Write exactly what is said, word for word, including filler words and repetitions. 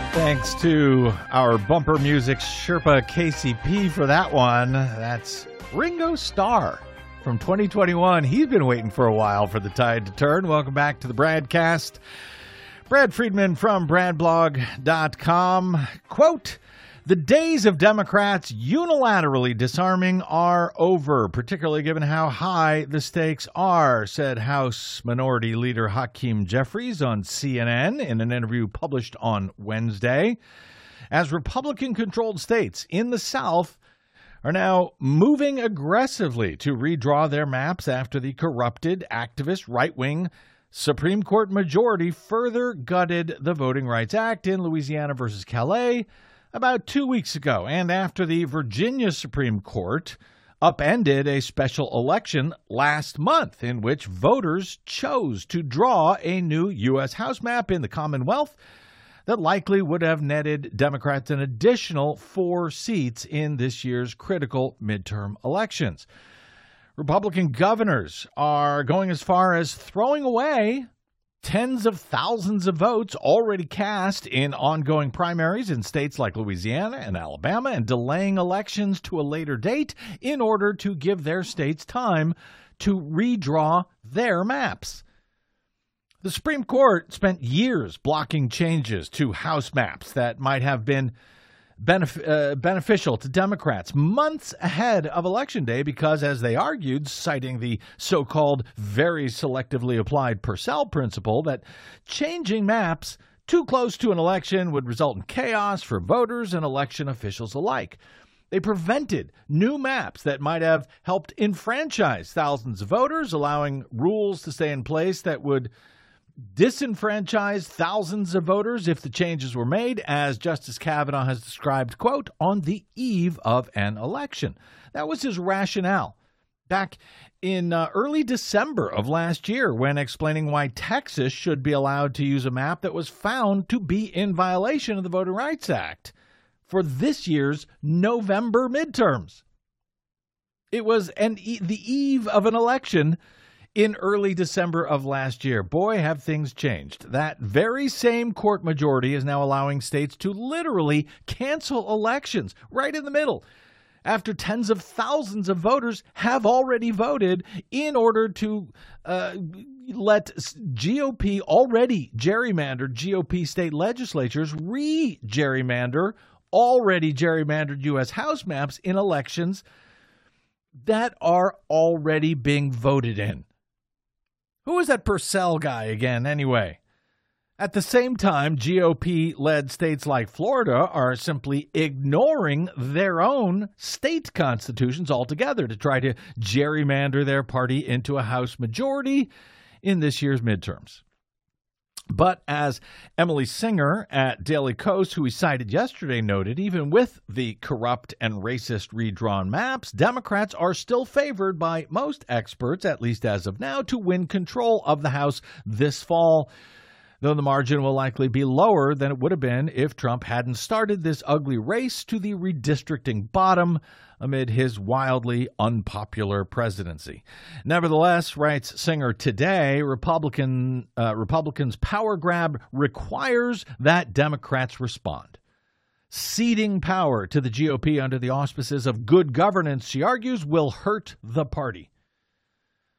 Thanks to our bumper music Sherpa K C P for that one. That's Ringo Starr from twenty twenty-one. He's been waiting for a while for the tide to turn. Welcome back to the Bradcast. Brad Friedman from brad blog dot com. Quote, "The days of Democrats unilaterally disarming are over, particularly given how high the stakes are," said House Minority Leader Hakeem Jeffries on C N N in an interview published on Wednesday. As Republican-controlled states in the South are now moving aggressively to redraw their maps after the corrupted, activist, right-wing Supreme Court majority further gutted the Voting Rights Act in Louisiana versus Calais about two weeks ago, and after the Virginia Supreme Court upended a special election last month in which voters chose to draw a new U S House map in the Commonwealth that likely would have netted Democrats an additional four seats in this year's critical midterm elections. Republican governors are going as far as throwing away tens of thousands of votes already cast in ongoing primaries in states like Louisiana and Alabama and delaying elections to a later date in order to give their states time to redraw their maps. The Supreme Court spent years blocking changes to House maps that might have been benef- uh, beneficial to Democrats months ahead of Election Day because, as they argued, citing the so-called very selectively applied Purcell principle, that changing maps too close to an election would result in chaos for voters and election officials alike. They prevented new maps that might have helped enfranchise thousands of voters, allowing rules to stay in place that would disenfranchise thousands of voters if the changes were made, as Justice Kavanaugh has described, quote, on the eve of an election. That was his rationale back in uh, early December of last year when explaining why Texas should be allowed to use a map that was found to be in violation of the Voting Rights Act for this year's November midterms. It was an e- the eve of an election in early December of last year. Boy, have things changed. That very same court majority is now allowing states to literally cancel elections right in the middle after tens of thousands of voters have already voted in order to uh, let G O P, already gerrymandered G O P state legislatures, re-gerrymander already gerrymandered U S House maps in elections that are already being voted in. Who is that Purcell guy again, anyway? At the same time, G O P-led states like Florida are simply ignoring their own state constitutions altogether to try to gerrymander their party into a House majority in this year's midterms. But as Emily Singer at Daily Kos, who we cited yesterday, noted, even with the corrupt and racist redrawn maps, Democrats are still favored by most experts, at least as of now, to win control of the House this fall, though the margin will likely be lower than it would have been if Trump hadn't started this ugly race to the redistricting bottom amid his wildly unpopular presidency. Nevertheless, writes Singer today, Republican uh, Republicans' power grab requires that Democrats respond. Ceding power to the G O P under the auspices of good governance, she argues, will hurt the party.